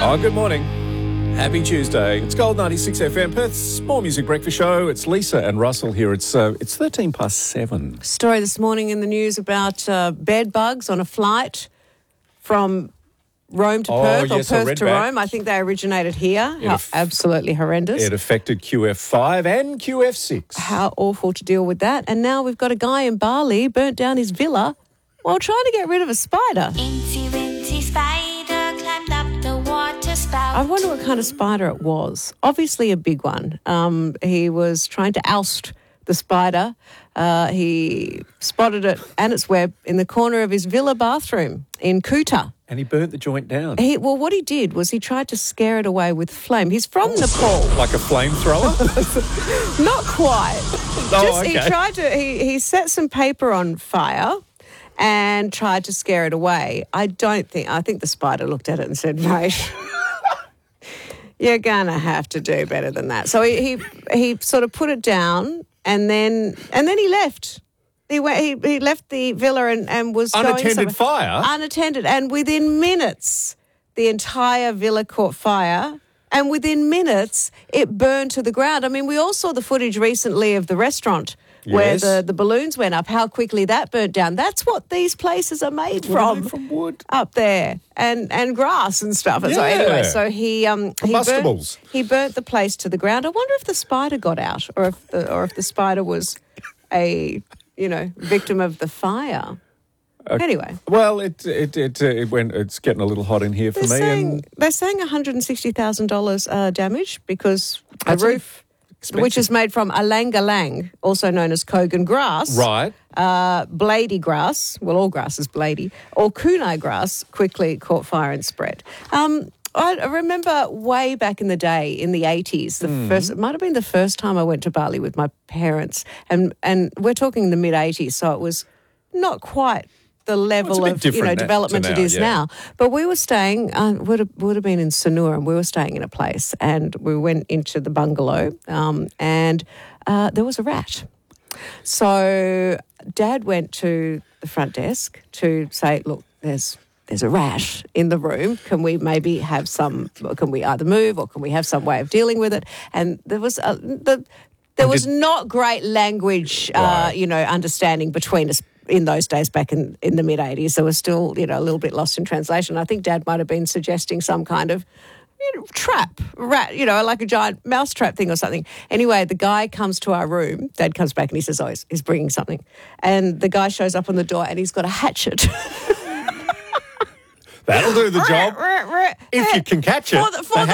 Oh, good morning. Happy Tuesday. It's Gold 96 FM, Perth's More Music Breakfast Show. It's Lisa and Russell here. It's 13 past 7. Story this morning in the news about bed bugs on a flight from Rome to Perth or Perth to Rome. I think they originated here. Absolutely horrendous. It affected QF5 and QF6. How awful to deal with that. And now we've got a guy in Bali burnt down his villa while trying to get rid of a spider. Incy wincy spider climbed up the water spout. I wonder what kind of spider it was. Obviously a big one. He was trying to oust the spider. He spotted it and its web in the corner of his villa bathroom in Kuta. And he burnt the joint down. What he did was he tried to scare it away with flame. He's from Nepal. Like a flamethrower? Not quite. Okay. He set some paper on fire and tried to scare it away. I think the spider looked at it and said, mate, you're going to have to do better than that. So he sort of put it down and then he left. He left the villa and was unattended fire? Unattended. And within minutes, the entire villa caught fire. And within minutes, it burned to the ground. I mean, we all saw the footage recently of the restaurant where the balloons went up, how quickly that burnt down. That's what these places are made from. From wood. Up there. And grass and stuff. Yeah. So anyway, so he burnt the place to the ground. I wonder if the spider got out or if the spider was a victim of the fire. Anyway. Well, it's getting a little hot in here for me. They're saying $160,000 damage because the roof, which is made from alang-alang, also known as Kogan grass, right? Blady grass, well, all grass is blady, or kunai grass, quickly caught fire and spread. I remember way back in the day, in the 80s, it might have been the first time I went to Bali with my parents, and we're talking the mid-80s, so it was not quite the level of development it is now. But we were staying, would have been in Sanur, and we were staying in a place, and we went into the bungalow, and there was a rat. So Dad went to the front desk to say, look, there's a rat in the room. Can we maybe have can we either move or can we have some way of dealing with it? And there was not great language, understanding between us in those days back in the mid-80s. There was still, a little bit lost in translation. I think Dad might have been suggesting some kind of trap, rat, like a giant mouse trap thing or something. Anyway, the guy comes to our room. Dad comes back and he says, he's bringing something. And the guy shows up on the door and he's got a hatchet. That'll do the job. If you can catch it. For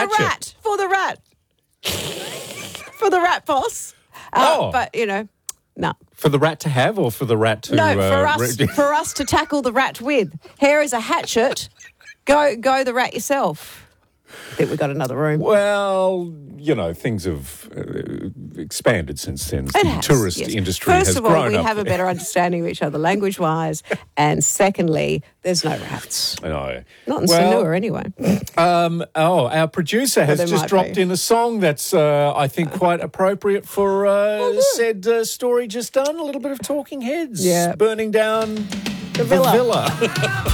the rat boss. But, no. For the rat to have or for the rat to... No, for us to tackle the rat with. Here is a hatchet. Go the rat yourself. I think we got another room. Well, things have expanded since then. The tourist industry has grown up. First of all, we have a better understanding of each other language-wise. And secondly, there's no rats. No. Not in Sanur, anyway. Our producer has just dropped in a song that's, I think, quite appropriate for said story just done. A little bit of Talking Heads. Yeah. Burning down the villa.